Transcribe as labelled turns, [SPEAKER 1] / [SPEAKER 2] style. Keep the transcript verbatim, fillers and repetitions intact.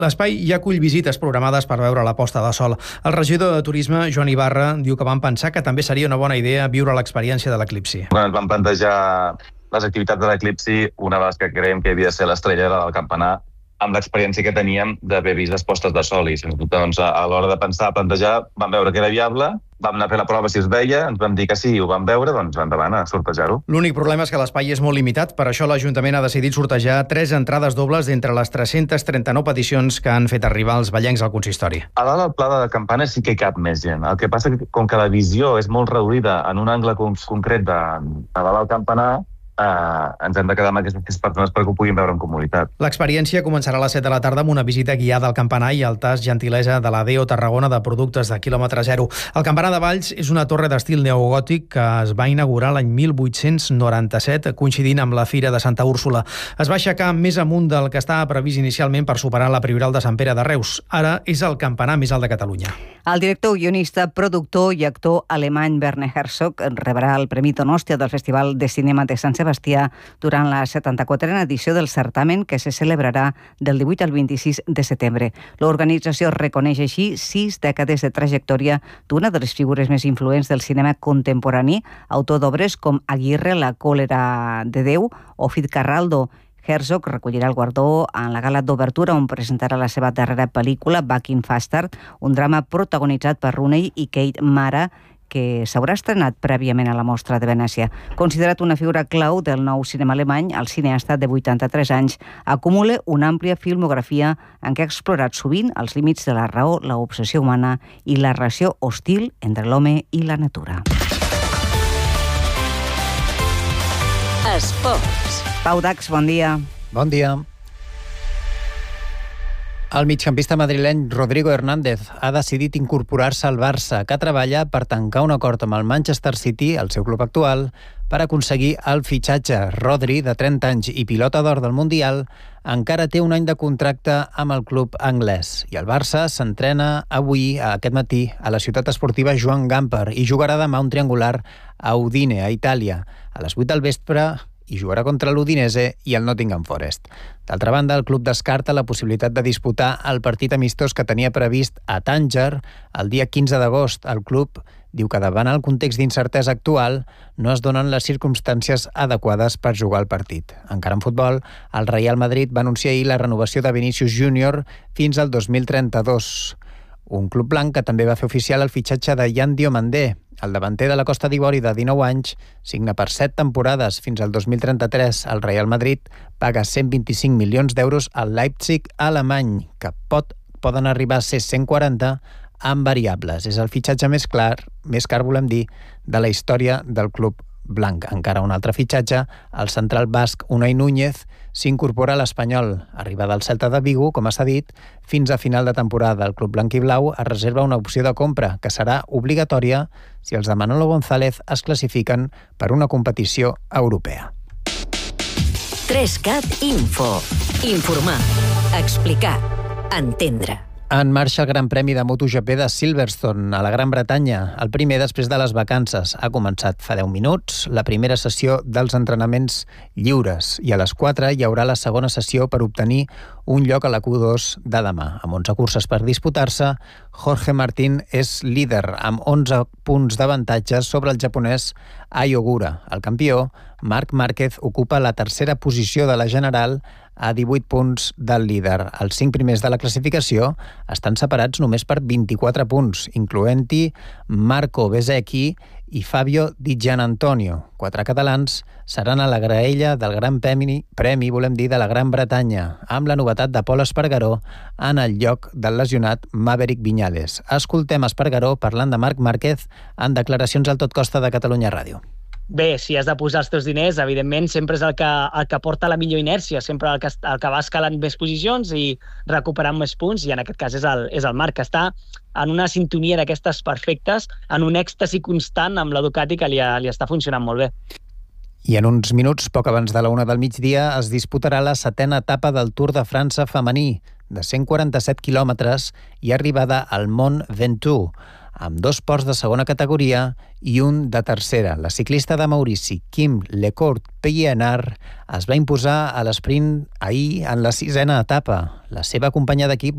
[SPEAKER 1] L'espai ja acull visites programades per veure la posta de sol. El regidor de Turisme, Joan Ibarra, diu que van pensar que també seria una bona idea viure l'experiència de l'eclipsi.
[SPEAKER 2] Quan ens van plantejar les activitats de l'eclipsi, una de les que creiem que havia de ser l'estrella era del campanar, amb l'experiència que teníem d'haver vist les postes de sol. I doncs, a l'hora de pensar, plantejar, vam veure que era viable, vam anar a fer la prova si es veia, ens vam dir que sí i ho vam veure, doncs endavant a sortejar-ho.
[SPEAKER 1] L'únic problema és que l'espai és molt limitat, per això l'Ajuntament ha decidit sortejar tres entrades dobles d'entre les tres-centes trenta-nou peticions que han fet arribar els vallencs al consistori.
[SPEAKER 2] A dalt del pla de campana sí que hi cap més gent. El que passa que, com que la visió és molt reduïda en un angle concret de, de dalt del campanar, Uh, ens hem de quedar amb aquestes persones perquè ho puguin veure en comunitat.
[SPEAKER 1] L'experiència començarà a les set de la tarda amb una visita guiada al campanar i al tas gentilesa de la D E O Tarragona de productes de quilòmetre zero. El campanar de Valls és una torre d'estil neogòtic que es va inaugurar l'any mil vuit-cents noranta-set, coincidint amb la Fira de Santa Úrsula. Es va aixecar més amunt del que estava previst inicialment per superar la Prioral de Sant Pere de Reus. Ara és el campanar més alt de Catalunya.
[SPEAKER 3] El director, guionista, productor i actor alemany Werner Herzog rebrà el Premi Donostia del Festival de Cinema de Sant Sebastià durant la setanta-quatrena edició del certamen que se celebrarà del divuit al vint-i-sis de setembre. L'organització reconeix així sis dècades de trajectòria d'una de les figures més influents del cinema contemporani, autor d'obres com Aguirre, La còlera de Déu o Fitzcarraldo. Herzog recollirà el guardó en la gala d'obertura on presentarà la seva darrera pel·lícula, Back in Faster, un drama protagonitzat per Rooney i Kate Mara, que s'haurà estrenat prèviament a la Mostra de Venècia. Considerat una figura clau del nou cinema alemany, el cineasta de vuitanta-tres anys acumula una àmplia filmografia en què ha explorat sovint els límits de la raó, l'obsessió humana i la relació hostil entre l'home i la natura.
[SPEAKER 4] Esports.
[SPEAKER 3] Pau Dax, bon dia.
[SPEAKER 5] Bon dia. El migcampista madrileny Rodrigo Hernández ha decidit incorporar-se al Barça, que treballa per tancar un acord amb el Manchester City, el seu club actual, per aconseguir el fitxatge. Rodri, de trenta anys i pilota d'or del Mundial, encara té un any de contracte amb el club anglès. I el Barça s'entrena avui, aquest matí, a la ciutat esportiva Joan Gamper i jugarà demà un triangular a Udine, a Itàlia. A les vuit del vespre i jugarà contra l'Udinese i el Nottingham Forest. D'altra banda, el club descarta la possibilitat de disputar el partit amistós que tenia previst a Tànger el dia quinze d'agost. El club diu que davant el context d'incertesa actual no es donen les circumstàncies adequades per jugar el partit. Encara en futbol, el Real Madrid va anunciar ahir la renovació de Vinícius Júnior fins al dos mil trenta-dos. Un club blanc que també va fer oficial el fitxatge de Yan Diomandé. El davanter de la Costa d'Ivori de dinou anys signa per set temporades fins al dos mil trenta-tres. El Real Madrid paga cent vint-i-cinc milions d'euros al Leipzig alemany, que pot, poden arribar a ser cent quaranta amb variables. És el fitxatge més clar, més car, volem dir, de la història del club blanc. Encara un altre fitxatge, el central basc Unai Núñez s'incorpora a l'Espanyol. Arribada al Celta de Vigo, com s'ha dit, fins a final de temporada. El club blanc i blau es reserva una opció de compra que serà obligatòria si els de Manolo González es classifiquen per una competició europea.
[SPEAKER 4] tres cat Info. Informar, explicar, entendre.
[SPEAKER 5] En marxa el Gran Premi de MotoGP de Silverstone, a la Gran Bretanya. El primer després de les vacances. Ha començat fa deu minuts la primera sessió dels entrenaments lliures i a les quatre hi haurà la segona sessió per obtenir un lloc a la Q dos de demà. Amb onze curses per disputar-se, Jorge Martín és líder amb onze punts d'avantatge sobre el japonès Ai Ogura. El campió, Marc Márquez, ocupa la tercera posició de la general a divuit punts del líder. Els cinc primers de la classificació estan separats només per vint-i-quatre punts, incloent-hi Marco Bezzecchi i Fabio Di Gianantonio. Quatre catalans seran a la graella del Gran Premi, premi volem dir, de la Gran Bretanya, amb la novetat de Pol Espargaró en el lloc del lesionat Maverick Viñales. Escoltem Espargaró parlant de Marc Márquez en declaracions al Tot Costa de Catalunya Ràdio.
[SPEAKER 6] Bé, si has de posar els teus diners, evidentment, sempre és el que, el que porta la millor inèrcia, sempre el que, el que va escalant més posicions i recuperant més punts, i en aquest cas és el, és el Marc, que està en una sintonia d'aquestes perfectes, en un èxtasi constant amb la Ducati que li, li està funcionant molt bé.
[SPEAKER 5] I en uns minuts, poc abans de la una del migdia, es disputarà la setena etapa del Tour de França femení, de cent quaranta-set quilòmetres i arribada al Mont Ventoux. amb dos ports de segona categoria i un de tercera. La ciclista de Maurici, Kim Lecourt-Pellenard, es va imposar a l'esprint ahir en la sisena etapa. La seva companya d'equip,